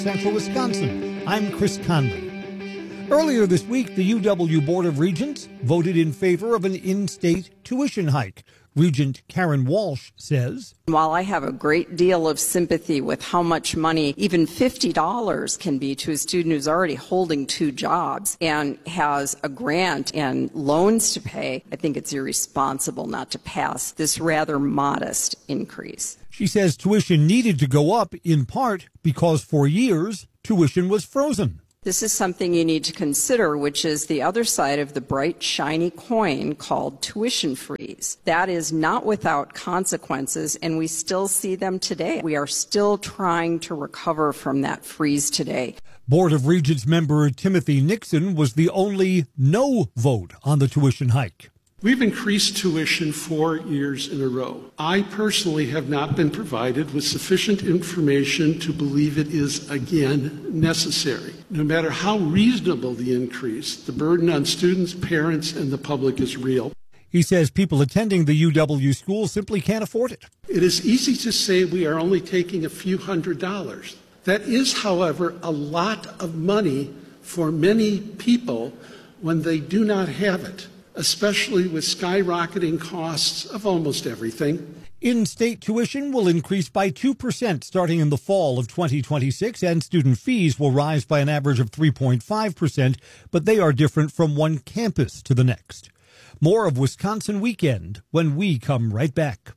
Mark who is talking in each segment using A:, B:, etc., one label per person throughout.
A: Central Wisconsin. I'm Chris Conley. Earlier this week, the UW Board of Regents voted in favor of an in-state tuition hike. Regent Karen Walsh says,
B: while I have a great deal of sympathy with how much money even $50 can be to a student who's already holding two jobs and has a grant and loans to pay, I think it's irresponsible not to pass this rather modest increase.
A: She says tuition needed to go up in part because for years, tuition was frozen.
B: This is something you need to consider, which is the other side of the bright, shiny coin called tuition freeze. That is not without consequences, and we still see them today. We are still trying to recover from that freeze today.
A: Board of Regents member Timothy Nixon was the only no vote on the tuition hike.
C: We've increased tuition 4 years in a row. I personally have not been provided with sufficient information to believe it is again necessary. No matter how reasonable the increase, the burden on students, parents, and the public is real.
A: He says people attending the UW school simply can't afford it.
C: It is easy to say we are only taking a few $100s. That is, however, a lot of money for many people when they do not have it, especially with skyrocketing costs of almost everything.
A: In-state tuition will increase by 2% starting in the fall of 2026, and student fees will rise by an average of 3.5%, but they are different from one campus to the next. More of Wisconsin Weekend when we come right back.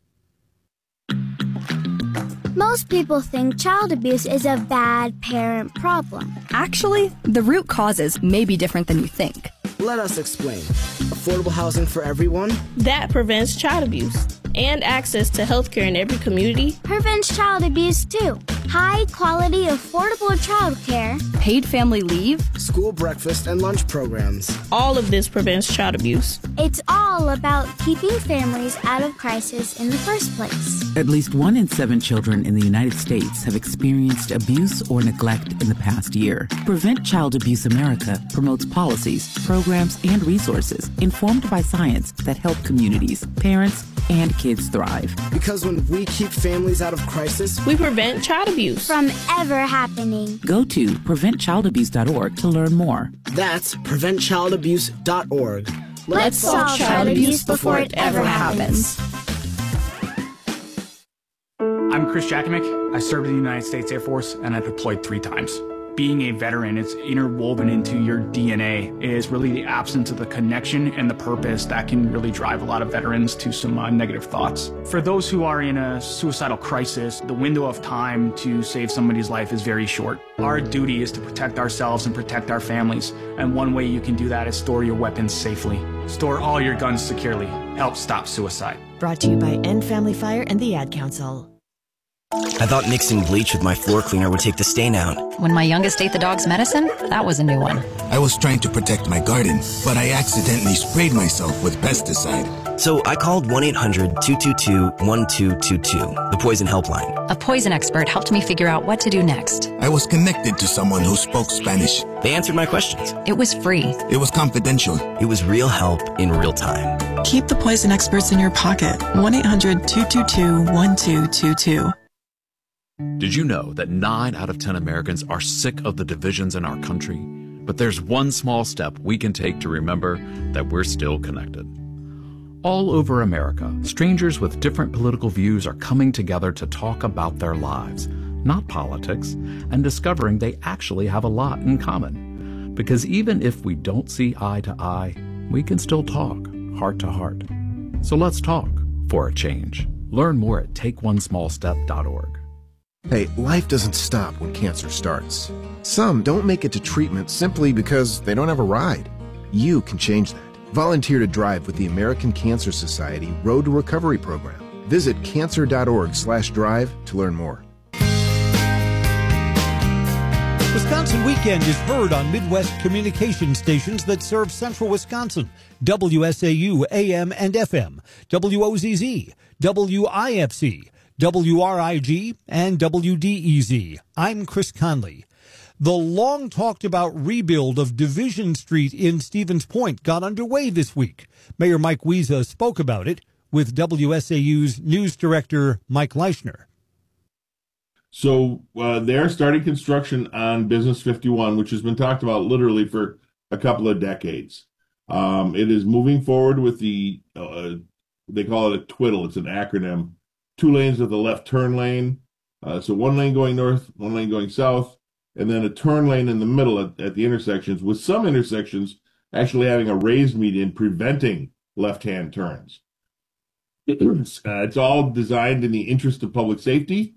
D: Most people think child abuse is a bad parent problem.
E: Actually, the root causes may be different than you think.
F: Let us explain. Affordable housing for everyone.
G: That prevents child abuse. And access to health care in every community.
D: Prevents child abuse, too. High-quality, affordable child care.
E: Paid family leave.
F: School breakfast and lunch programs.
G: All of this prevents child abuse.
D: It's all about keeping families out of crisis in the first place.
H: At least 1 in 7 children in the United States have experienced abuse or neglect in the past year. Prevent Child Abuse America promotes policies, programs, and resources informed by science that help communities, parents, and kids thrive.
F: Because when we keep families out of crisis,
G: we prevent child abuse
D: from ever happening.
H: Go to preventchildabuse.org to learn more.
F: That's preventchildabuse.org.
D: Let's solve child abuse before it ever happens.
I: I'm Chris Jakovic. I served in the United States Air Force and I deployed 3 times. Being a veteran, it's interwoven into your DNA. It is really the absence of the connection and the purpose that can really drive a lot of veterans to some negative thoughts. For those who are in a suicidal crisis, the window of time to save somebody's life is very short. Our duty is to protect ourselves and protect our families. And one way you can do that is store your weapons safely. Store all your guns securely. Help stop suicide.
J: Brought to you by End Family Fire and the Ad Council.
K: I thought mixing bleach with my floor cleaner would take the stain out.
L: When my youngest ate the dog's medicine, that was a new one.
M: I was trying to protect my garden, but I accidentally sprayed myself with pesticide.
K: So I called 1-800-222-1222, the poison helpline.
L: A poison expert helped me figure out what to do next.
M: I was connected to someone who spoke Spanish.
K: They answered my questions.
L: It was free.
M: It was confidential.
K: It was real help in real time.
N: Keep the poison experts in your pocket. 1-800-222-1222.
O: Did you know that 9 out of 10 Americans are sick of the divisions in our country? But there's one small step we can take to remember that we're still connected. All over America, strangers with different political views are coming together to talk about their lives, not politics, and discovering they actually have a lot in common. Because even if we don't see eye to eye, we can still talk heart to heart. So let's talk for a change. Learn more at takeonesmallstep.org.
P: Hey, life doesn't stop when cancer starts. Some don't make it to treatment simply because they don't have a ride. You can change that. Volunteer to drive with the American Cancer Society Road to Recovery program. Visit cancer.org/drive to learn more.
A: Wisconsin Weekend is heard on Midwest communication stations that serve central Wisconsin. WSAU AM and FM, WOZZ, WIFC, WRIG, and WDEZ. I'm Chris Conley. The long-talked-about rebuild of Division Street in Stevens Point got underway this week. Mayor Mike Wiese spoke about it with WSAU's news director Mike Leischner.
Q: So they're starting construction on Business 51, which has been talked about literally for a couple of decades. It is moving forward with the, they call it a twiddle. It's an acronym. 2 lanes with a left turn lane. So 1 lane going north, 1 lane going south, and then a turn lane in the middle at the intersections, with some intersections actually having a raised median preventing left-hand turns. It's all designed in the interest of public safety.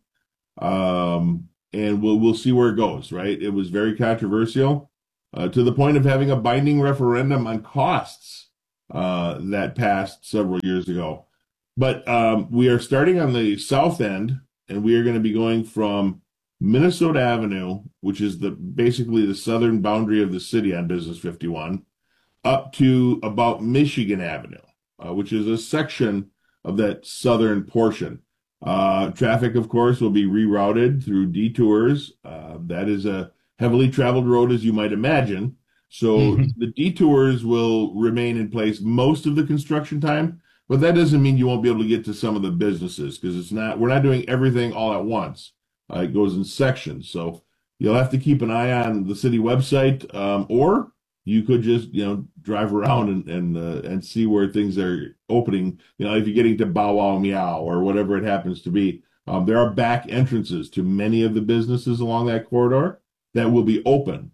Q: And we'll see where it goes, right? It was very controversial to the point of having a binding referendum on costs that passed several years ago. But we are starting on the south end, and we are going to be going from Minnesota Avenue, which is basically the southern boundary of the city on Business 51, up to about Michigan Avenue, which is a section of that southern portion. Traffic, of course, will be rerouted through detours. That is a heavily traveled road, as you might imagine. So the detours will remain in place most of the construction time, but that doesn't mean you won't be able to get to some of the businesses, because we're not doing everything all at once. It goes in sections. So you'll have to keep an eye on the city website, or you could just, drive around and see where things are opening. If you're getting to Bow Wow Meow or whatever it happens to be, there are back entrances to many of the businesses along that corridor that will be open.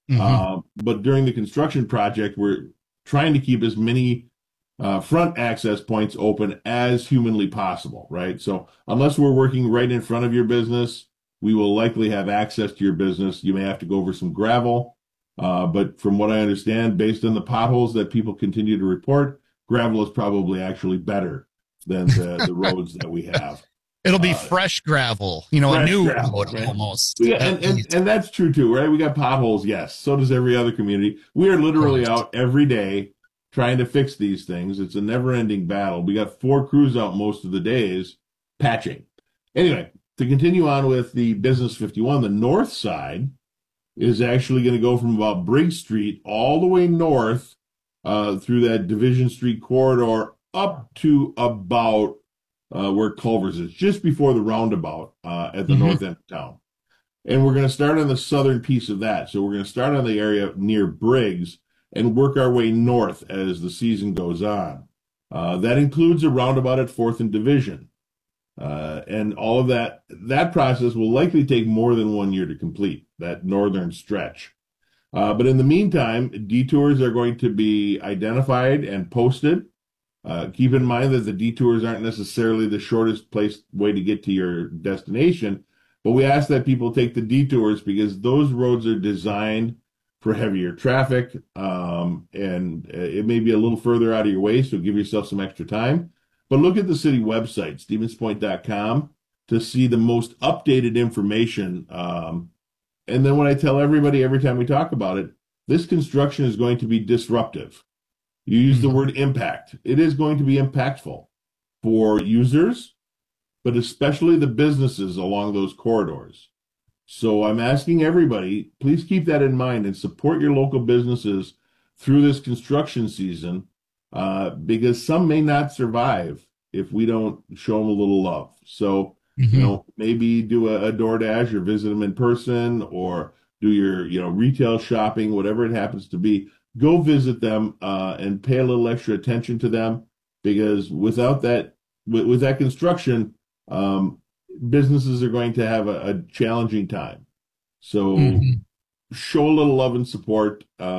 Q: But during the construction project, we're trying to keep as many front access points open as humanly possible, right? So unless we're working right in front of your business, we will likely have access to your business. You may have to go over some gravel. But from what I understand, based on the potholes that people continue to report, gravel is probably actually better than the roads that we have.
R: It'll be fresh gravel, a new road almost.
Q: Yeah, and that's true too, right? We got potholes, yes. So does every other community. We are literally out every day trying to fix these things. It's a never-ending battle. We got 4 crews out most of the days patching. Anyway, to continue on with the Business 51, the north side is actually going to go from about Briggs Street all the way north through that Division Street corridor up to about where Culver's is, just before the roundabout at the north end of town. And we're going to start on the southern piece of that. So we're going to start on the area near Briggs and work our way north as the season goes on. That includes a roundabout at 4th and Division. And all of that process will likely take more than 1 year to complete, that northern stretch. But in the meantime, detours are going to be identified and posted. Keep in mind that the detours aren't necessarily the shortest way to get to your destination, but we ask that people take the detours because those roads are designed for heavier traffic, and it may be a little further out of your way, so give yourself some extra time. But look at the city website, stevenspoint.com, to see the most updated information. And then what I tell everybody every time we talk about it, this construction is going to be disruptive. You use the word impact. It is going to be impactful for users, but especially the businesses along those corridors. So I'm asking everybody, please keep that in mind and support your local businesses through this construction season, because some may not survive if we don't show them a little love. So, maybe do a DoorDash or visit them in person, or do your, retail shopping, whatever it happens to be. Go visit them and pay a little extra attention to them, because without that, with that construction, businesses are going to have a challenging time. So show a little love and support.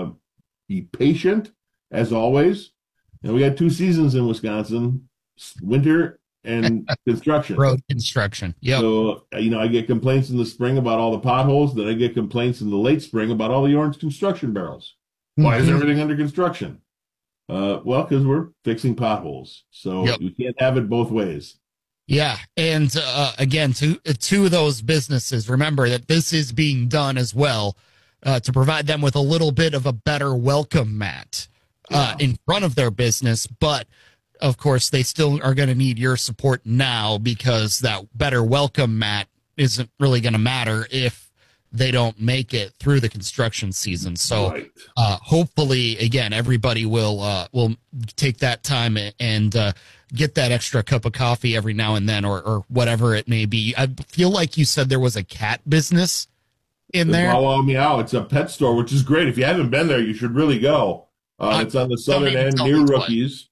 Q: Be patient, as always. We got 2 seasons in Wisconsin, winter and construction.
R: Road construction. Yeah.
Q: So, I get complaints in the spring about all the potholes. Then I get complaints in the late spring about all the orange construction barrels. Why is everything under construction? Well, because we're fixing potholes. So you can't have it both ways.
R: Yeah. And again, to those businesses, remember that this is being done as well to provide them with a little bit of a better welcome mat in front of their business. But of course, they still are going to need your support now, because that better welcome mat isn't really going to matter if they don't make it through the construction season. So hopefully, again, everybody will take that time and get that extra cup of coffee every now and then, or whatever it may be. I feel like you said there was a cat business in there.
Q: Wow Wow Meow. It's a pet store, which is great. If you haven't been there, you should really go. It's on the southern end near Rookies.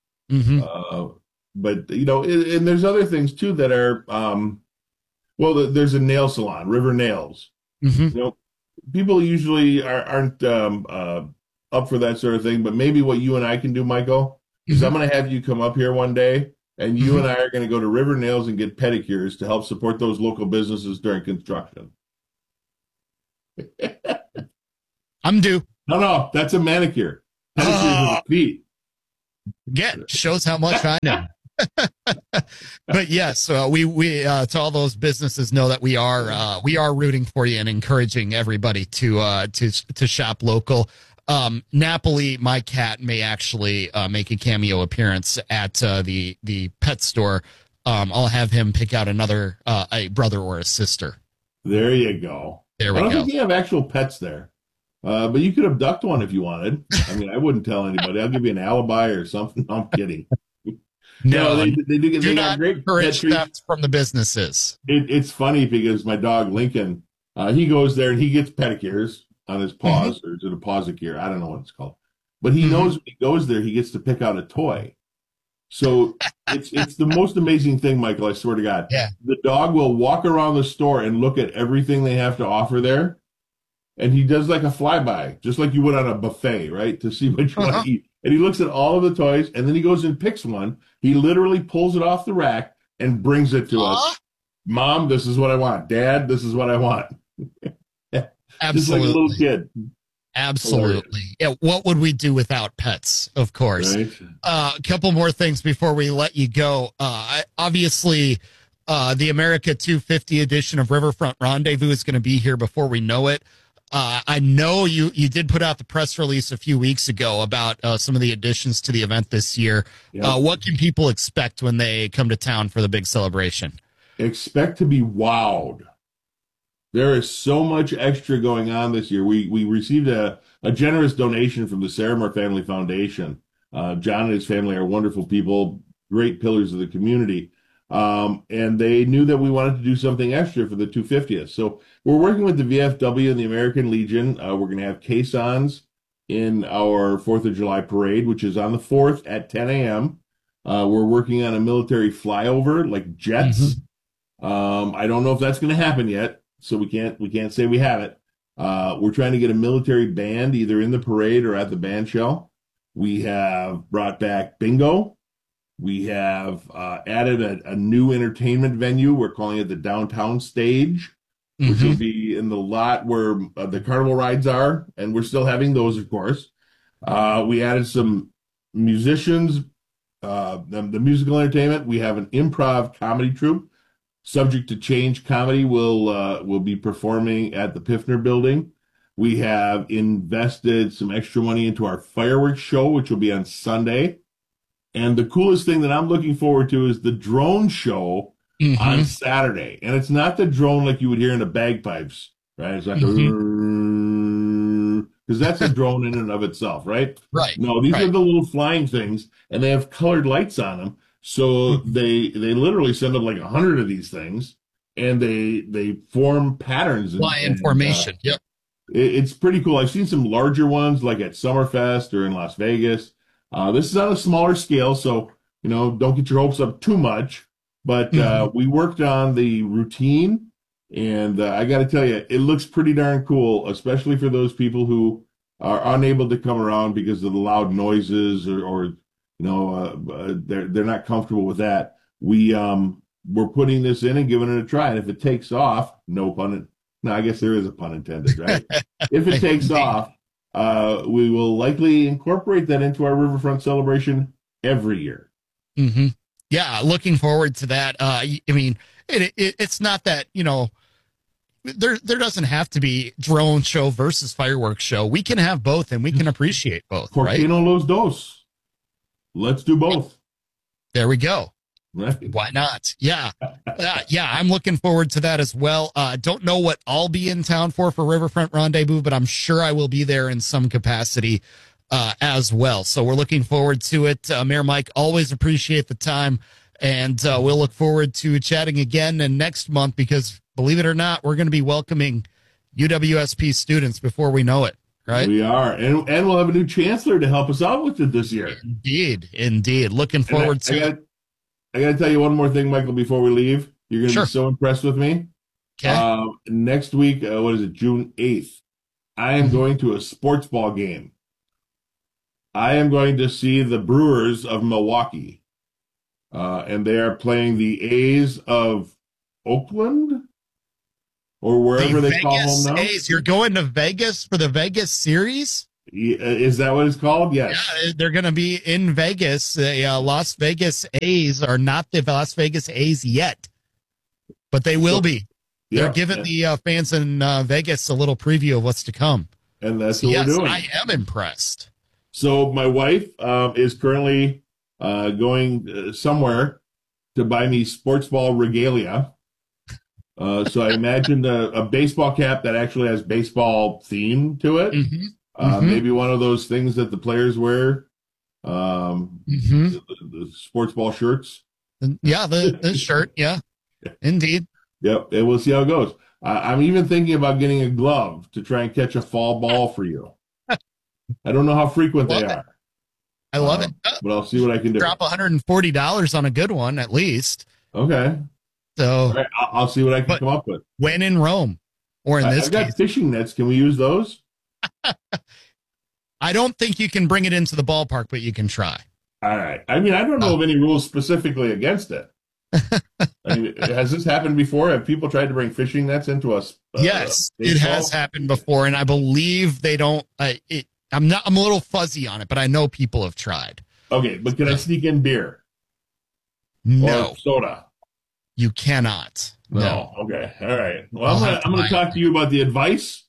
Q: But, you know, and there's other things, too, that are, there's a nail salon, River Nails. You know, people usually aren't up for that sort of thing, but maybe what you and I can do, Michael, is I'm going to have you come up here one day, and you and I are going to go to River Nails and get pedicures to help support those local businesses during construction.
R: I'm due.
Q: No, that's a manicure. Pedicure for the feet.
R: Again, shows how much I know. But yes, we to all those businesses know that we are rooting for you and encouraging everybody to shop local. Napoli, my cat, may actually make a cameo appearance at the pet store. I'll have him pick out another a brother or a sister.
Q: There you go.
R: There we go.
Q: I don't think you have actual pets there, but you could abduct one if you wanted. I mean, I wouldn't tell anybody. I'll give you an alibi or something. I'm kidding.
R: No,
Q: they do
R: not
Q: great
R: encourage theft from the businesses.
Q: It's funny because my dog Lincoln, he goes there and he gets pedicures on his paws, or is it a pawsicure? I don't know what it's called. But he knows when he goes there, he gets to pick out a toy. So it's the most amazing thing, Michael, I swear to God.
R: Yeah.
Q: The dog will walk around the store and look at everything they have to offer there. And he does like a flyby, just like you would on a buffet, right? To see what you want to eat. And he looks at all of the toys, and then he goes and picks one. He literally pulls it off the rack and brings it to us. Mom, this is what I want. Dad, this is what I want.
R: Absolutely.
Q: Just like a little kid.
R: Absolutely. Yeah. What would we do without pets? Of course.
Q: Right.
R: A couple more things before we let you go. Obviously, the America 250 edition of Riverfront Rendezvous is going to be here before we know it. I know you did put out the press release a few weeks ago about some of the additions to the event this year. Yep. What can people expect when they come to town for the big celebration?
Q: Expect to be wowed. There is so much extra going on this year. We received a generous donation from the Saramore Family Foundation. John and his family are wonderful people, great pillars of the community. And they knew that we wanted to do something extra for the 250th. So we're working with the VFW and the American Legion. We're going to have caissons in our 4th of July parade, which is on the 4th at 10 a.m. We're working on a military flyover, like jets. I don't know if that's going to happen yet, so we can't say we have it. We're trying to get a military band either in the parade or at the band shell. We have brought back bingo. We have added a new entertainment venue. We're calling it the Downtown Stage, which will be in the lot where the carnival rides are, and we're still having those, of course. We added some musicians, the musical entertainment. We have an improv comedy troupe. Subject to Change Comedy will be performing at the Piffner Building. We have invested some extra money into our fireworks show, which will be on Sunday. And the coolest thing that I'm looking forward to is the drone show on Saturday. And it's not the drone like you would hear in the bagpipes, right? It's like, because that's a drone in and of itself, right?
R: Right.
Q: No, these are the little flying things, and they have colored lights on them. So they literally send up like 100 of these things, and they form patterns.
R: Fly in formation. Yep.
Q: It's pretty cool. I've seen some larger ones like at Summerfest or in Las Vegas. This is on a smaller scale, so, don't get your hopes up too much. But we worked on the routine, and I got to tell you, it looks pretty darn cool, especially for those people who are unable to come around because of the loud noises or they're not comfortable with that. We're putting this in and giving it a try, and if it takes off, I guess there is a pun intended, right? If it takes off, we will likely incorporate that into our Riverfront celebration every year.
R: Yeah, looking forward to that. I mean, it's not that, there doesn't have to be drone show versus fireworks show. We can have both, and we can appreciate both.
Q: ¿Por qué no los dos? Let's do both.
R: There we go.
Q: Right.
R: Why not? Yeah. I'm looking forward to that as well. Don't know what I'll be in town for Riverfront Rendezvous, but I'm sure I will be there in some capacity. as well. So we're looking forward to it. Mayor Mike, always appreciate the time. And we'll look forward to chatting again next month because, believe it or not, we're going to be welcoming UWSP students before we know it, right?
Q: We are. And we'll have a new chancellor to help us out with it this year.
R: Indeed. Looking forward to it.
Q: I got to tell you one more thing, Michael, before we leave. You're going to be so impressed with me.
R: Okay.
Q: Next week, June 8th, I am going to a sports ball game. I am going to see the Brewers of Milwaukee. And they are playing the A's of Oakland or wherever they call home now.
R: A's. You're going to Vegas for the Vegas series?
Q: Is that what it's called? Yes.
R: Yeah, they're going to be in Vegas. The Las Vegas A's are not the Las Vegas A's yet, but they will be. They're giving the fans in Vegas a little preview of what's to come.
Q: And that's what we're doing.
R: I am impressed.
Q: So my wife is currently going somewhere to buy me sports ball regalia. So I imagined a baseball cap that actually has baseball theme to it. Maybe one of those things that the players wear, the sports ball shirts.
R: Yeah, the shirt. Yeah, indeed.
Q: Yep, and we'll see how it goes. I'm even thinking about getting a glove to try and catch a foul ball for you. I don't know how frequent they are.
R: I love it.
Q: But I'll see what I can do.
R: Drop $140 on a good one, at least.
Q: Okay.
R: So
Q: right, I'll see what I can come up with.
R: When in Rome, or in this
Q: I've
R: case.
Q: got fishing nets. Can we use those?
R: I don't think you can bring it into the ballpark, but you can try.
Q: All right. I mean, I don't know of any rules specifically against it. I mean, has this happened before? Have people tried to bring fishing nets into us?
R: Yes, it has happened before, and I believe they don't. I'm a little fuzzy on it, but I know people have tried.
Q: Okay, but can I sneak in beer?
R: No.
Q: Or soda?
R: You cannot. No.
Q: Okay. All right. Well, I'm going to talk to you about the advice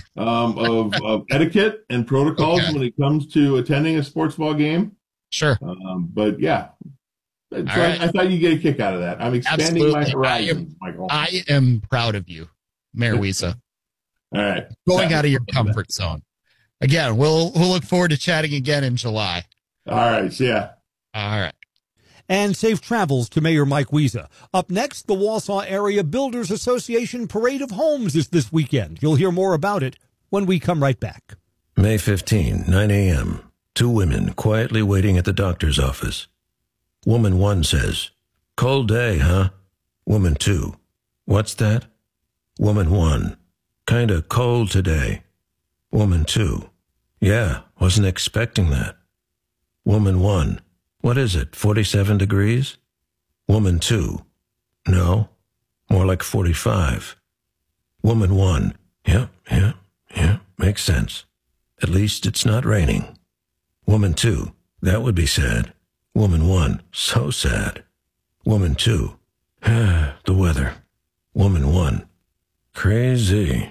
Q: of etiquette and protocols when it comes to attending a sports ball game.
R: Sure.
Q: But yeah. So I thought you'd get a kick out of that. I'm expanding my horizons, Michael.
R: I am proud of you, Mayor Wiesa.
Q: All right.
R: Going out of your comfort zone. Again, we'll look forward to chatting again in July.
Q: All right. See ya.
R: All right.
A: And safe travels to Mayor Mike Wiesa. Up next, the Wausau Area Builders Association Parade of Homes is this weekend. You'll hear more about it when we come right back.
S: May 15, 9 a.m. 2 women quietly waiting at the doctor's office. Woman 1 says, "Cold day, huh?" Woman 2, "What's that?" Woman 1, "Kinda cold today." Woman 2, "Yeah, wasn't expecting that." Woman 1, "What is it, 47 degrees?" Woman 2, "No, more like 45. Woman 1, yeah, makes sense. At least it's not raining." Woman 2, "That would be sad." Woman 1, "So sad." Woman 2, "The weather." Woman 1, "Crazy."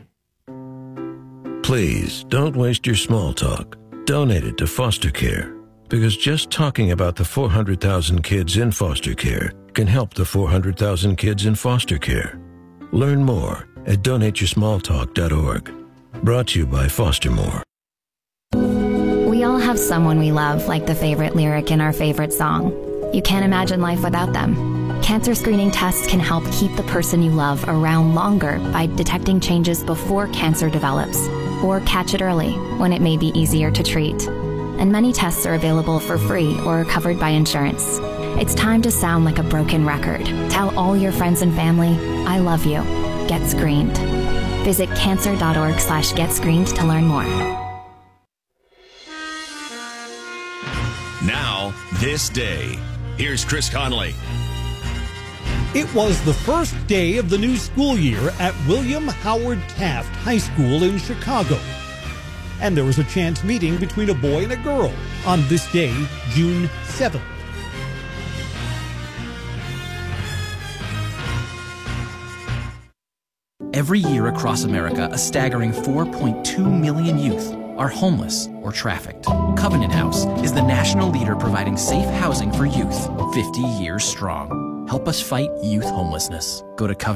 S: Please don't waste your small talk. Donate it to foster care. Because just talking about the 400,000 kids in foster care can help the 400,000 kids in foster care. Learn more at donateyoursmalltalk.org. Brought to you by Foster More.
T: We all have someone we love, like the favorite lyric in our favorite song. You can't imagine life without them. Cancer screening tests can help keep the person you love around longer by detecting changes before cancer develops, or catch it early when it may be easier to treat. And many tests are available for free or are covered by insurance. It's time to sound like a broken record. Tell all your friends and family, I love you. Get screened. Visit cancer.org/getscreened to learn more.
U: Now, this day. Here's Chris Conley.
A: It was the first day of the new school year at William Howard Taft High School in Chicago. And there was a chance meeting between a boy and a girl on this day, June 7th.
V: Every year across America, a staggering 4.2 million youth are homeless or trafficked. Covenant House is the national leader providing safe housing for youth, 50 years strong. Help us fight youth homelessness. Go to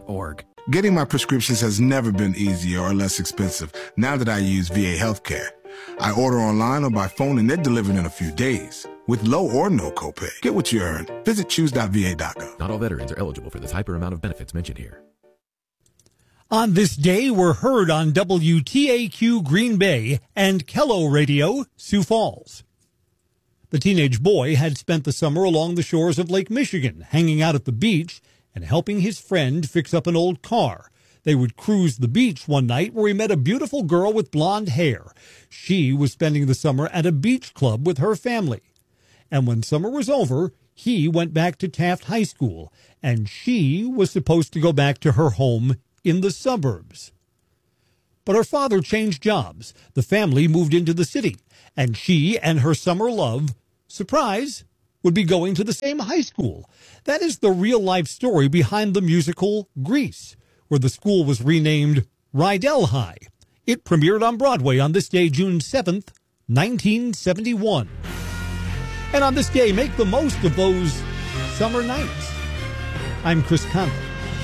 V: covenanthouse.org.
M: Getting my prescriptions has never been easier or less expensive now that I use VA Healthcare. I order online or by phone and they're delivered in a few days. With low or no copay. Get what you earn. Visit choose.va.gov.
B: Not all veterans are eligible for this hyper amount of benefits mentioned here.
A: On this day, we're heard on WTAQ Green Bay and Kello Radio, Sioux Falls. The teenage boy had spent the summer along the shores of Lake Michigan, hanging out at the beach and helping his friend fix up an old car. They would cruise the beach one night where he met a beautiful girl with blonde hair. She was spending the summer at a beach club with her family. And when summer was over, he went back to Taft High School, and she was supposed to go back to her home in the suburbs. But her father changed jobs. The family moved into the city, and she and her summer love, surprise, would be going to the same high school. That is the real-life story behind the musical Grease, where the school was renamed Rydell High. It premiered on Broadway on this day, June 7th, 1971. And on this day, make the most of those summer nights. I'm Chris Conley.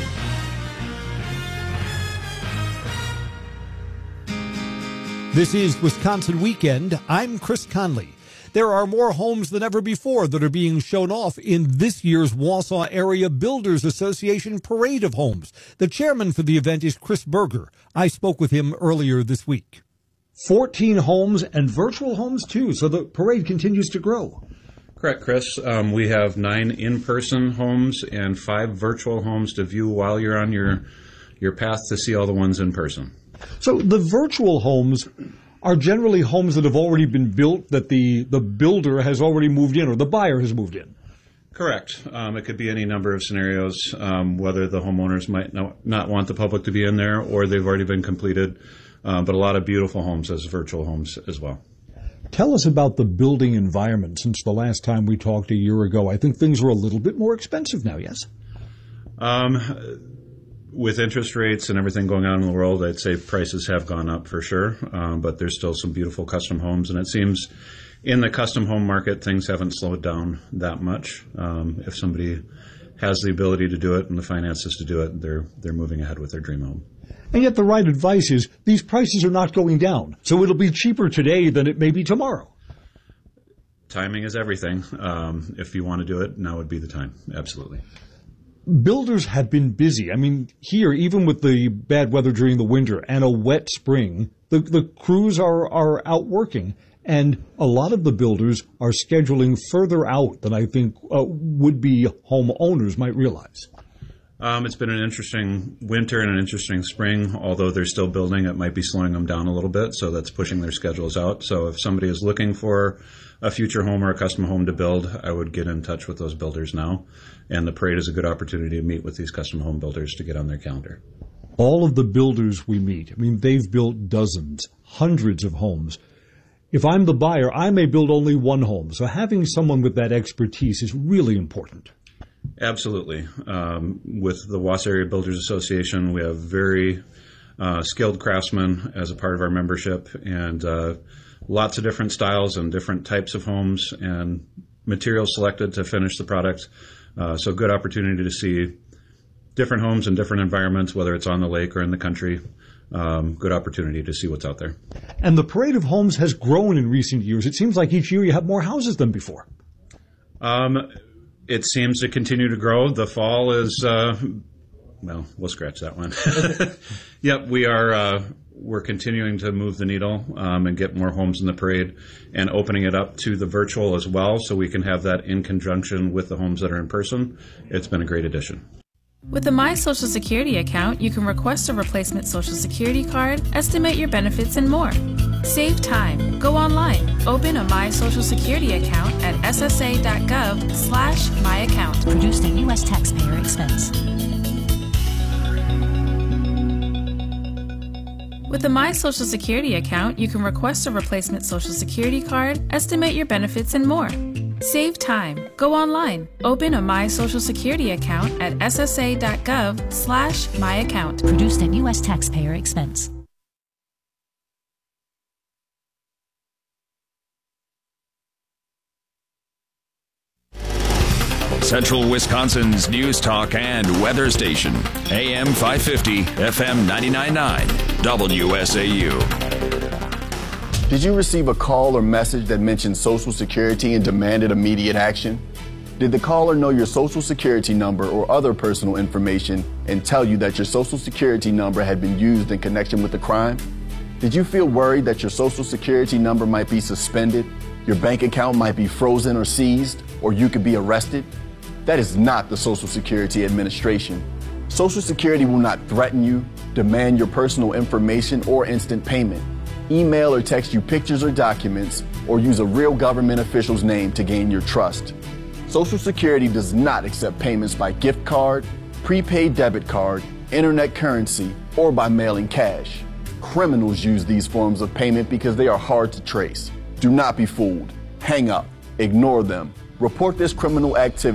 A: This is Wisconsin Weekend. I'm Chris Conley. There are more homes than ever before that are being shown off in this year's Wausau Area Builders Association Parade of Homes. The chairman for the event is Chris Berger. I spoke with him earlier this week. 14 homes and virtual homes, too, so the parade continues to grow.
C: Correct, Chris. We have 9 in-person homes and 5 virtual homes to view while you're on your path to see all the ones in person.
A: So the virtual homes are generally homes that have already been built, that the builder has already moved in or the buyer has moved in.
C: Correct. It could be any number of scenarios, whether the homeowners might not want the public to be in there or they've already been completed, but a lot of beautiful homes as virtual homes as well.
A: Tell us about the building environment since the last time we talked a year ago. I think things are a little bit more expensive now, yes?
C: With interest rates and everything going on in the world, I'd say prices have gone up for sure, but there's still some beautiful custom homes. And it seems in the custom home market, things haven't slowed down that much. If somebody has the ability to do it and the finances to do it, they're moving ahead with their dream home.
A: And yet the right advice is these prices are not going down. So it'll be cheaper today than it may be tomorrow.
C: Timing is everything. If you want to do it, now would be the time. Absolutely.
A: Builders have been busy. I mean, here, even with the bad weather during the winter and a wet spring, the crews are out working. And a lot of the builders are scheduling further out than I think would-be homeowners might realize.
C: It's been an interesting winter and an interesting spring. Although they're still building, it might be slowing them down a little bit, so that's pushing their schedules out. So if somebody is looking for a future home or a custom home to build, I would get in touch with those builders now. And the parade is a good opportunity to meet with these custom home builders to get on their calendar.
A: All of the builders we meet, I mean, they've built dozens, hundreds of homes. If I'm the buyer, I may build only one home. So having someone with that expertise is really important.
C: Absolutely. With the Wausau Area Builders Association, we have very skilled craftsmen as a part of our membership, and lots of different styles and different types of homes and materials selected to finish the product. So good opportunity to see different homes in different environments, whether it's on the lake or in the country. Good opportunity to see what's out there.
A: And the parade of homes has grown in recent years. It seems like each year you have more houses than before.
C: It seems to continue to grow. The fall is, well, we'll scratch that one. Yep, we're continuing to move the needle and get more homes in the parade and opening it up to the virtual as well so we can have that in conjunction with the homes that are in person. It's been a great addition.
W: With the My Social Security account, you can request a replacement Social Security card, estimate your benefits, and more. Save time. Go online. Open a My Social Security account at ssa.gov/myaccount.
L: Produced at U.S. taxpayer expense.
W: With the My Social Security account, you can request a replacement Social Security card, estimate your benefits, and more. Save time. Go online. Open a My Social Security account at ssa.gov/myaccount.
L: Produced at U.S. taxpayer expense.
U: Central Wisconsin's news talk and weather station. AM 550, FM 99.9, WSAU.
E: Did you receive a call or message that mentioned Social Security and demanded immediate action? Did the caller know your Social Security number or other personal information and tell you that your Social Security number had been used in connection with the crime? Did you feel worried that your Social Security number might be suspended, your bank account might be frozen or seized, or you could be arrested? That is not the Social Security Administration. Social Security will not threaten you, demand your personal information, or instant payment, email or text you pictures or documents, or use a real government official's name to gain your trust. Social Security does not accept payments by gift card, prepaid debit card, internet currency, or by mailing cash. Criminals use these forms of payment because they are hard to trace. Do not be fooled. Hang up. Ignore them. Report this criminal activity